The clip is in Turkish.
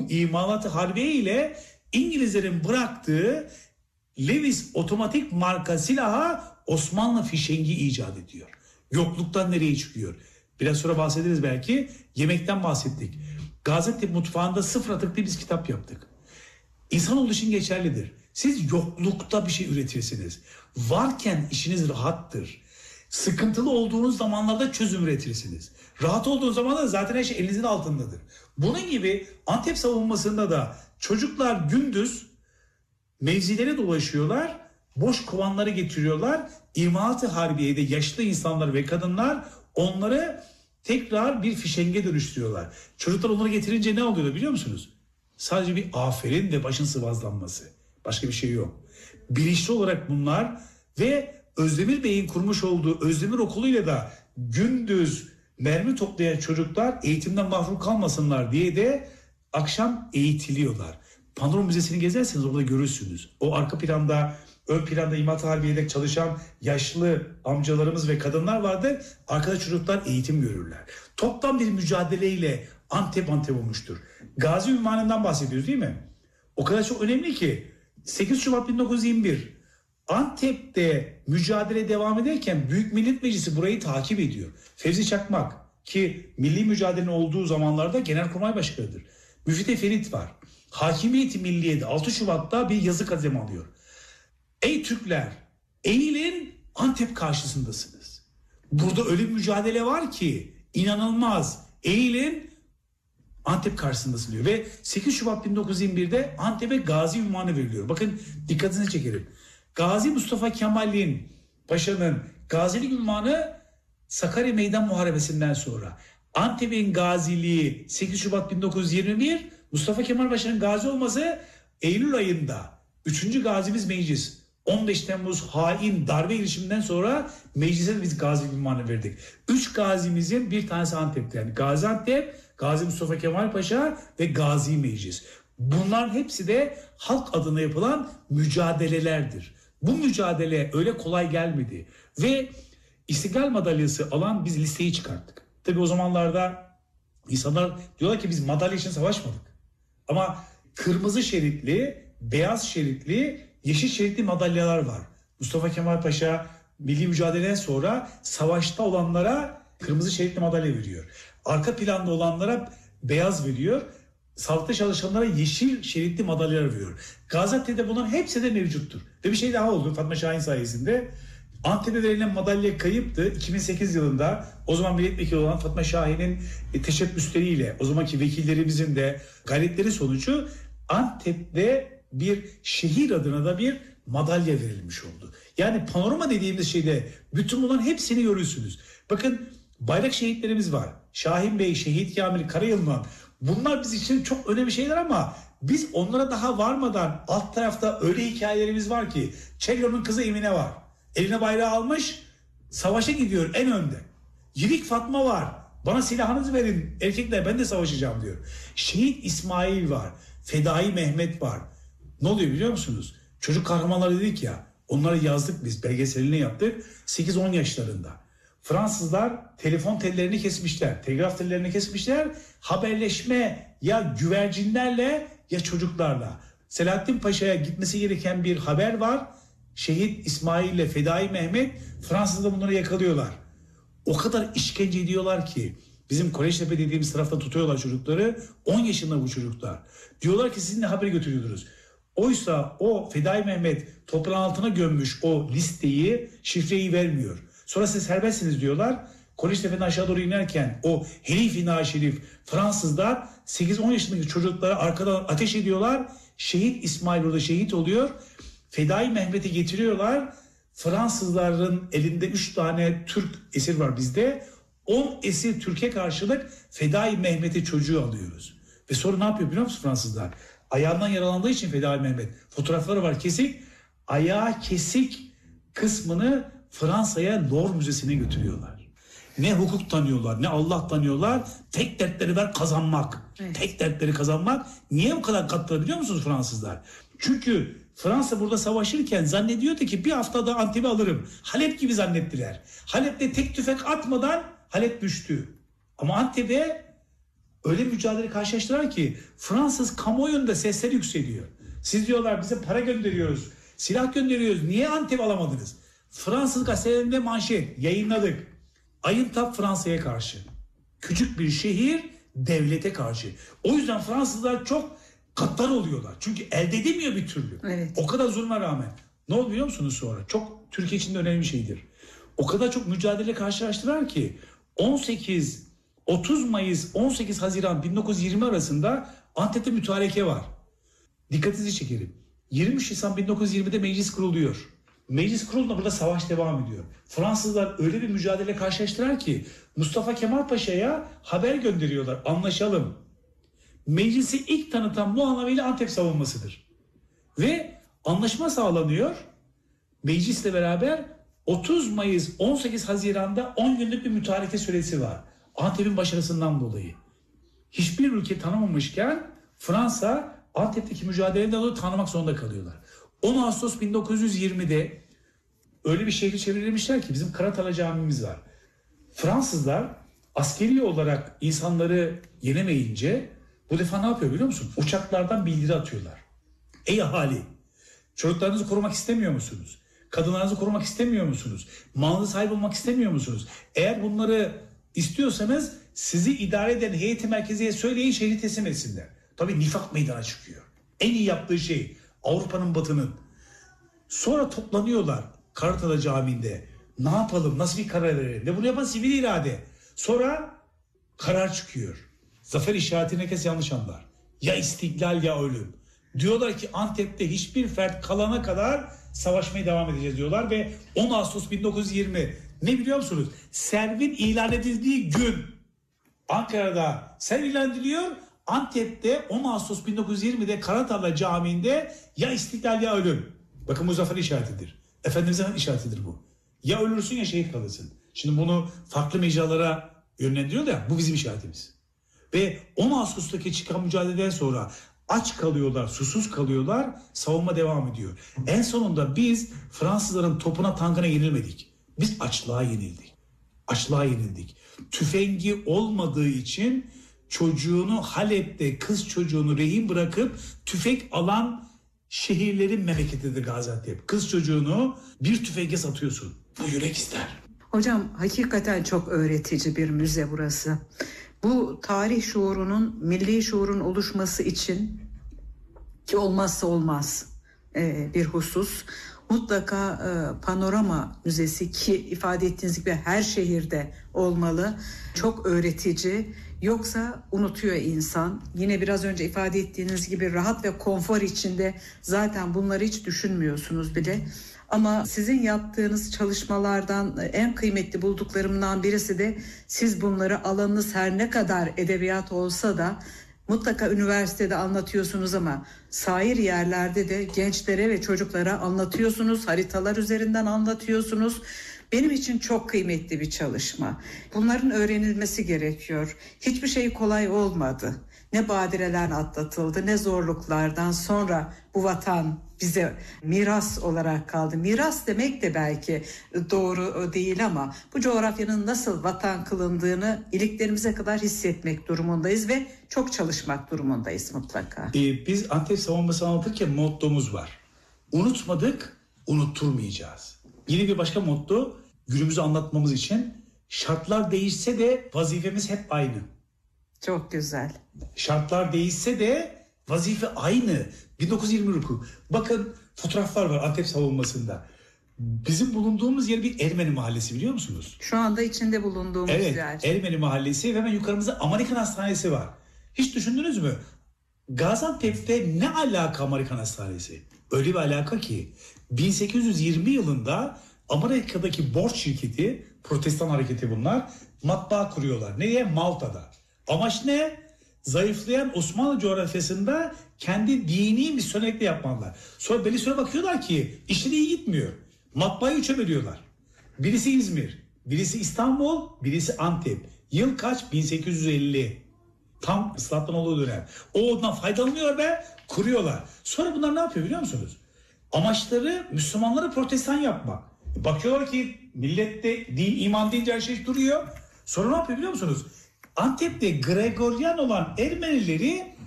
imalatı harbiye ile İngilizlerin bıraktığı Lewis otomatik marka silaha Osmanlı fişengi icat ediyor. Yokluktan nereye çıkıyor? Biraz sonra bahsederiz belki. Yemekten bahsettik. Gaziantep mutfağında 0 atıklı biz kitap yaptık. İnsanoğlu için geçerlidir. Siz yoklukta bir şey üretirsiniz. Varken işiniz rahattır. Sıkıntılı olduğunuz zamanlarda çözüm üretirsiniz. Rahat olduğunuz zamanlarda zaten her şey elinizin altındadır. Bunun gibi Antep savunmasında da çocuklar gündüz mevzilere dolaşıyorlar, boş kovanları getiriyorlar. İmalat-ı Harbiye'de yaşlı insanlar ve kadınlar onları tekrar bir fişenge dönüştürüyorlar. Çocuklar onları getirince ne oluyor biliyor musunuz? Sadece bir aferin ve başın sıvazlanması. Başka bir şey yok. Bilinçli olarak bunlar ve Özdemir Bey'in kurmuş olduğu Özdemir Okulu'yla da gündüz mermi toplayan çocuklar eğitimden mahrum kalmasınlar diye de akşam eğitiliyorlar. Panorama Müzesi'ni gezerseniz orada görürsünüz. O arka planda, ön planda İmalat-ı Harbiye'de çalışan yaşlı amcalarımız ve kadınlar vardır. Arkada çocuklar eğitim görürler. Toplam bir mücadeleyle Antep olmuştur. Gazi Ünvanı'ndan bahsediyoruz değil mi? O kadar çok önemli ki 8 Şubat 1921 Antep'te mücadele devam ederken Büyük Millet Meclisi burayı takip ediyor. Fevzi Çakmak ki milli mücadelenin olduğu zamanlarda Genelkurmay Başkanı'dır. Müfit Ferit var. Hakimiyeti Milliye'de 6 Şubat'ta bir yazı kaleme alıyor. Ey Türkler, eğilin, Antep karşısındasınız. Burada öyle bir mücadele var ki inanılmaz. Eğilin, Antep karşısındasın diyor. Ve 8 Şubat 1921'de Antep'e Gazi ünvanı veriliyor. Bakın dikkatinizi çekerim. Gazi Mustafa Kemal'in Paşa'nın gazilik ünvanı Sakarya Meydan Muharebesi'nden sonra. Antep'in gaziliği 8 Şubat 1921, Mustafa Kemal Paşa'nın gazi olması Eylül ayında 3. Gazimiz Meclis. 15 Temmuz hain darbe girişiminden sonra meclise de biz gazilik ünvanı verdik. 3 gazimizin bir tanesi Antep'te. Yani Gaziantep, Gazi Mustafa Kemal Paşa ve Gazi Meclis. Bunların hepsi de halk adına yapılan mücadelelerdir. Bu mücadele öyle kolay gelmedi. Ve İstiklal Madalyası alan biz listeyi çıkarttık. Tabii o zamanlarda insanlar diyorlar ki biz madalya için savaşmadık. Ama kırmızı şeritli, beyaz şeritli, yeşil şeritli madalyalar var. Mustafa Kemal Paşa milli mücadeleden sonra savaşta olanlara kırmızı şeritli madalya veriyor. Arka planda olanlara beyaz veriyor. Sağlıkta çalışanlara yeşil şeritli madalyalar veriyor. Gaziantep'te bunların hepsi de mevcuttur. Ve bir şey daha oldu Fatma Şahin sayesinde. Antep'e verilen madalya kayıptı. 2008 yılında o zaman milletvekili olan Fatma Şahin'in teşebbüsleriyle o zamanki vekillerimizin de gayretleri sonucu Antep'te bir şehir adına da bir madalya verilmiş oldu. Yani panorama dediğimiz şeyde bütün bunların hepsini görürsünüz. Bakın bayrak şehitlerimiz var. Şahin Bey, Şehit Kamil Karayılmaz. Bunlar bizim için çok önemli şeyler ama biz onlara daha varmadan alt tarafta öyle hikayelerimiz var ki Çelyo'nun kızı Emine var. Eline bayrağı almış, savaşa gidiyor en önde. Yirik Fatma var. Bana silahınızı verin erkekler, ben de savaşacağım diyor. Şehit İsmail var. Fedai Mehmet var. Ne oluyor biliyor musunuz? Çocuk kahramanları dedik ya, onları yazdık biz, belgeselini yaptık. 8-10 yaşlarında. Fransızlar telefon tellerini kesmişler, telgraf tellerini kesmişler. Haberleşme ya güvercinlerle ya çocuklarla. Selahattin Paşa'ya gitmesi gereken bir haber var. Şehit İsmail ile Fedai Mehmet, Fransızlar bunları yakalıyorlar. O kadar işkence ediyorlar ki bizim Koreştepe dediğimiz tarafta tutuyorlar çocukları. 10 yaşında bu çocuklar. Diyorlar ki siz ne haberi götürüyordunuz? Oysa o Fedai Mehmet toprağın altına gömmüş o listeyi, şifreyi vermiyor. Sonra siz serbestsiniz diyorlar. Koreştepe'den aşağı doğru inerken o Herif-i Naşerif Fransızlar 8-10 yaşındaki çocuklara arkadan ateş ediyorlar. Şehit İsmail orada şehit oluyor. Fedai Mehmet'i getiriyorlar. Fransızların elinde 3 tane Türk esir var bizde. 10 esir Türkiye karşılık Fedai Mehmet'i çocuğu alıyoruz. Ve sonra ne yapıyor biliyor musun Fransızlar? Ayağından yaralandığı için Fedai Mehmet. Fotoğrafları var kesik. Ayağı kesik kısmını Fransa'ya Louvre Müzesi'ne götürüyorlar. Ne hukuk tanıyorlar, ne Allah tanıyorlar. Tek dertleri var kazanmak. Evet. Tek dertleri kazanmak. Niye bu kadar kattılar biliyor musunuz Fransızlar? Çünkü Fransa burada savaşırken zannediyordu ki bir haftada Antep'i alırım. Halep gibi zannettiler. Halep'te tek tüfek atmadan Halep düştü. Ama Antep'e Öyle mücadele karşılaştılar ki Fransız kamuoyunda sesleri yükseliyor. Siz diyorlar bize para gönderiyoruz, silah gönderiyoruz. Niye Antep alamadınız? Fransız gazetelerinde manşet yayınladık. Ayıntap Fransa'ya karşı. Küçük bir şehir devlete karşı. O yüzden Fransızlar çok gaddar oluyorlar. Çünkü elde edemiyor bir türlü. Evet. O kadar zulme rağmen. Ne oldu biliyor musunuz sonra? Çok Türkiye için de önemli bir şeydir. O kadar çok mücadele karşılaştılar ki 30 Mayıs 18 Haziran 1920 arasında Antep'te mütareke var. Dikkatinizi çekerim. 23 Nisan 1920'de meclis kuruluyor. Meclis kurulduğunda burada savaş devam ediyor. Fransızlar öyle bir mücadele karşılaştılar ki Mustafa Kemal Paşa'ya haber gönderiyorlar. Anlaşalım. Meclisi ilk tanıtan bu anlamıyla Antep savunmasıdır. Ve anlaşma sağlanıyor. Meclisle beraber 30 Mayıs 18 Haziran'da 10 günlük bir mütareke süresi var. Antep'in başarısından dolayı. Hiçbir ülke tanımamışken Fransa Antep'teki mücadeleden dolayı tanımak zorunda kalıyorlar. 10 Ağustos 1920'de öyle bir şehri çevirmişler ki bizim Karatala Camimiz var. Fransızlar askeri olarak insanları yenemeyince bu defa ne yapıyor biliyor musun? Uçaklardan bildiri atıyorlar. Ey ahali! Çocuklarınızı korumak istemiyor musunuz? Kadınlarınızı korumak istemiyor musunuz? Malınızı sahip olmak istemiyor musunuz? Eğer bunları istiyorsanız sizi idare eden heyeti merkeziye söyleyin, şehri teslim etsinler. Tabii nifak meydana çıkıyor. En iyi yaptığı şey Avrupa'nın, Batı'nın. Sonra toplanıyorlar Karatala Camii'nde. Ne yapalım? Nasıl bir karar verelim? Ve bunu yapan sivil irade. Sonra karar çıkıyor. Zafer işaretini herkes yanlış anlar. Ya istiklal ya ölüm. Diyorlar ki Antep'te hiçbir fert kalana kadar savaşmaya devam edeceğiz diyorlar ve 10 Ağustos 1920 ne biliyor musunuz? Servin ilan edildiği gün Ankara'da serv ilan ediliyor. Antep'te 10 Ağustos 1920'de Karatala Camii'nde ya istiklal ya ölüm. Bakın bu zafer işaretidir. Efendimiz'in işaretidir bu. Ya ölürsün ya şehit kalırsın. Şimdi bunu farklı mecralara yönlendiriyor da bu bizim işaretimiz. Ve 10 Ağustos'taki çıkan mücadeleden sonra aç kalıyorlar, susuz kalıyorlar, savunma devam ediyor. En sonunda biz Fransızların topuna, tankına yenilmedik. Biz açlığa yenildik. Açlığa yenildik. Tüfengi olmadığı için çocuğunu Halep'te, kız çocuğunu rehin bırakıp tüfek alan şehirlerin memleketidir Gaziantep. Kız çocuğunu bir tüfeğe satıyorsun. Bu yürek ister. Hocam hakikaten çok öğretici bir müze burası. Bu tarih şuurunun, milli şuurun oluşması için ki olmazsa olmaz bir husus. Mutlaka panorama müzesi ki ifade ettiğiniz gibi her şehirde olmalı. Çok öğretici. Yoksa unutuyor insan. Yine biraz önce ifade ettiğiniz gibi rahat ve konfor içinde zaten bunları hiç düşünmüyorsunuz bile. Ama sizin yaptığınız çalışmalardan en kıymetli bulduklarımdan birisi de siz bunları alanınız her ne kadar edebiyat olsa da mutlaka üniversitede anlatıyorsunuz ama sair yerlerde de gençlere ve çocuklara anlatıyorsunuz. Haritalar üzerinden anlatıyorsunuz. Benim için çok kıymetli bir çalışma. Bunların öğrenilmesi gerekiyor. Hiçbir şey kolay olmadı. Ne badireler atlatıldı, ne zorluklardan sonra bu vatan bize miras olarak kaldı. Miras demek de belki doğru değil ama bu coğrafyanın nasıl vatan kılındığını iliklerimize kadar hissetmek durumundayız ve çok çalışmak durumundayız mutlaka. Biz Antep savunması anlatırken mottomuz var. Unutmadık, unutturmayacağız. Yine bir başka motto günümüzü anlatmamız için şartlar değişse de vazifemiz hep aynı. Çok güzel. Şartlar değişse de vazife aynı. 1920 ruhu. Bakın fotoğraflar var Antep savunmasında. Bizim bulunduğumuz yer bir Ermeni mahallesi biliyor musunuz? Şu anda içinde bulunduğumuz evet, yer. Ermeni mahallesi ve hemen yukarımızda Amerikan Hastanesi var. Hiç düşündünüz mü? Gaziantep'te ne alaka Amerikan Hastanesi? Öyle bir alaka ki 1820 yılında Amerika'daki borç şirketi, protestan hareketi bunlar, matbaa kuruyorlar. Nereye? Malta'da. Amaç ne? Zayıflayan Osmanlı coğrafyasında kendi dini misyonellikle yapmalılar. Sonra belli süre bakıyorlar ki işleri iyi gitmiyor. Matbaayı üçe bölüyorlar. Birisi İzmir, birisi İstanbul, birisi Antep. Yıl kaç? 1850. Tam ıslahattan olduğu dönem. Ondan faydalanıyor ve kuruyorlar. Sonra bunlar ne yapıyor biliyor musunuz? Amaçları Müslümanları protestan yapmak. Bakıyorlar ki millette din, iman deyince her şey duruyor. Sonra ne yapıyor biliyor musunuz? Antep'te Gregorian olan Ermenileri